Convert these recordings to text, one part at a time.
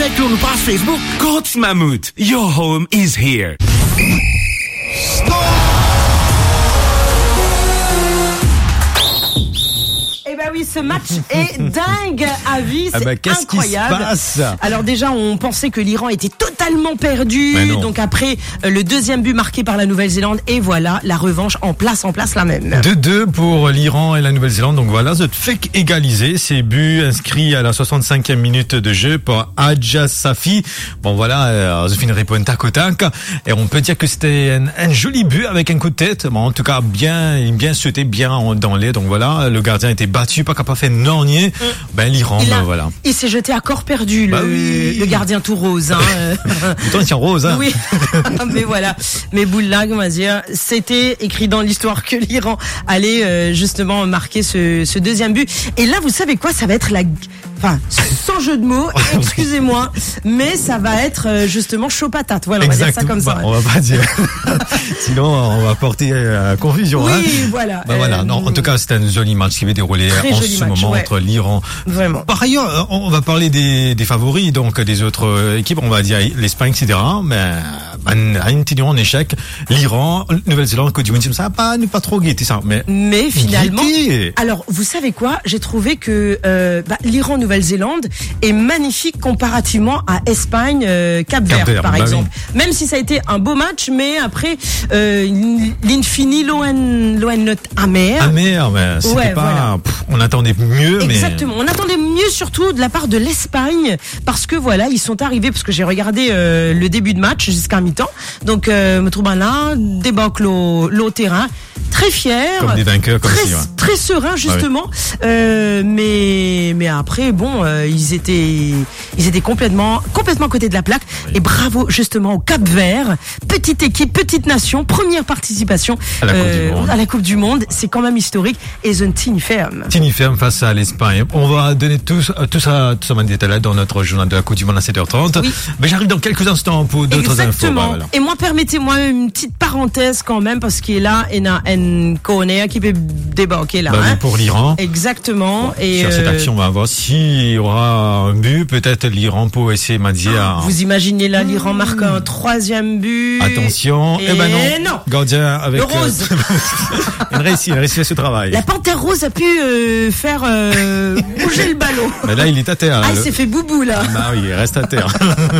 direct sur notre page Facebook. Gods Mammouth, your home is here. Eh ben oui, ce match est dingue à vie, c'est qu'est-ce incroyable. Qui se passe ? Alors déjà, on pensait que l'Iran était totalement perdu. Donc après le deuxième but marqué par la Nouvelle-Zélande, et voilà la revanche en place la même. 2-2 pour l'Iran et la Nouvelle-Zélande. Donc voilà, The Fake égalisé. Ces buts inscrits à la 65e minute de jeu par Adja Safi. Bon voilà, The Fin répond tac au tac. Et on peut dire que c'était un joli but avec un coup de tête. Bon, en tout cas, bien sauté, bien dans l'air. Donc voilà, le gardien était battu, pas capable de faire Nornier. L'Iran, voilà. Il s'est jeté à corps perdu, le gardien tout rose. Pourtant, il tient rose, hein. Oui. Mais voilà. Mais Boulag, on va dire, c'était écrit dans l'histoire que l'Iran allait justement marquer ce deuxième but. Et là, vous savez quoi? Ça va être sans jeu de mots, excusez-moi, mais ça va être justement chaud patate. Voilà, on va dire ça comme ça. On va pas dire. Sinon, on va porter confusion. Oui, hein. voilà. Non, en tout cas, c'était un joli match qui va dérouler en ce moment entre l'Iran. Vraiment. Par ailleurs, on va parler des favoris, donc des autres équipes. On va dire l'Espagne, etc. Mais en échec, l'Iran, Nouvelle-Zélande, Côte d'Ivoire, ça pas trop guetté ça. Mais finalement, alors vous savez quoi? J'ai trouvé que l'Iran, Nouvelle-Zélande est magnifique comparativement à Espagne, Cap-Vert par exemple. Oui. Même si ça a été un beau match, mais après l'infini loin amer. Amer, mais c'était pas. Voilà. On attendait mieux. Exactement. On attendait mieux surtout de la part de l'Espagne parce que voilà, ils sont arrivés parce que j'ai regardé le début de match jusqu'à mi-temps. Donc me trouve là, débarque l'au terrain. Très fiers, comme des vainqueurs, très sereins justement. Mais après ils étaient complètement à côté de la plaque. Oui. Et bravo justement au Cap-Vert, petite équipe, petite nation, première participation à la Coupe du Monde. C'est quand même historique. Et une Tini ferme face à l'Espagne. On va donner tout ça en détail dans notre journal de la Coupe du Monde à 7h30. Oui. Mais j'arrive dans quelques instants pour d'autres infos. Voilà. Et moi, permettez-moi une petite parenthèse quand même parce qu'il est là et un Koné qui peut débarquer là. Pour l'Iran. Exactement. Bon, et sur cette action, on va voir s'il y aura un but. Peut-être l'Iran pour essayer Madia. Vous imaginez là, l'Iran marque un troisième but. Attention. Non. Gardien avec. Le rose. Il réussit ce travail. La panthère rose a pu faire bouger le ballon. Mais là, il est à terre. Il s'est fait boubou là. Oui, il reste à terre.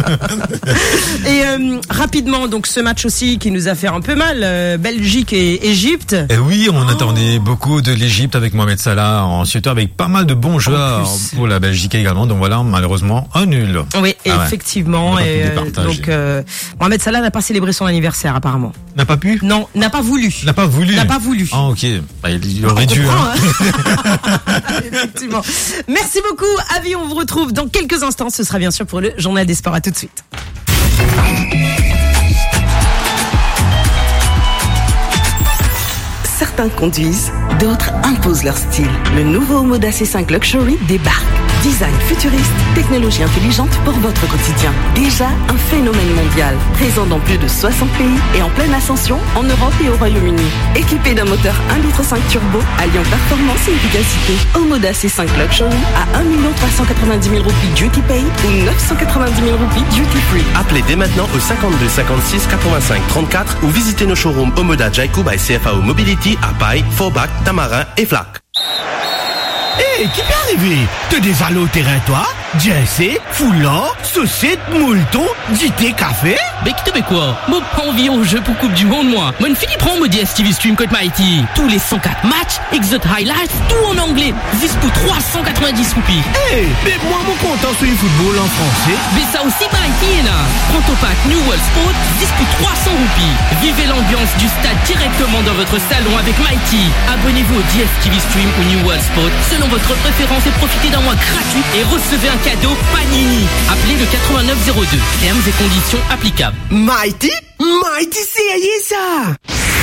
Et rapidement, donc ce match aussi qui nous a fait un peu mal, Belgique et Égypte. Et oui, on attendait beaucoup de l'Égypte avec Mohamed Salah, ensuite avec pas mal de bons joueurs pour la Belgique également. Donc voilà, malheureusement, un nul. Oui, effectivement. Et donc Mohamed Salah n'a pas célébré son anniversaire apparemment. N'a pas pu? Non, n'a pas voulu. N'a pas voulu. Ah ok. Il aurait dû. Effectivement. Merci beaucoup, Avi. On vous retrouve dans quelques instants. Ce sera bien sûr pour le Journal des Sports. À tout de suite. Certains conduisent, d'autres imposent leur style. Le nouveau Moda C5 Luxury débarque. Design futuriste, technologie intelligente pour votre quotidien. Déjà un phénomène mondial, présent dans plus de 60 pays et en pleine ascension en Europe et au Royaume-Uni. Équipé d'un moteur 1,5 litre turbo, alliant performance et efficacité. Moda C5 Luxury à 1 390 000 roupies duty pay ou 990 000 roupies duty free. Appelez dès maintenant au 52 56 85 34 ou visitez nos showrooms Omoda Jaikou by CFAO Mobility à Paille, Forbach, Tamarin et Flac. Hé, qui peut arriver? Te dévaler au terrain, toi? Jesse, Foulan, Saucette, Moulton, JT Café? Mais qui te fait quoi? Moi, pas envie au jeu pour Coupe du Monde, moi. Moi, une fille prend mon DSTV Stream Code Mighty. Tous les 104 matchs, Exot Highlights, tout en anglais. Juste pour 390 roupies. Hé, mais moi, mon content sur le football en français. Mais ça aussi, Mighty, là. Prends ton pack New World Sport, juste pour 300 roupies. Vivez l'ambiance du stade directement dans votre salon avec Mighty. Abonnez-vous au DSTV Stream ou New World Sport selon votre préférence et profitez d'un mois gratuit et recevez un cadeau Panini. Appelez le 8902. Termes et conditions applicables. Mighty, c'est ça.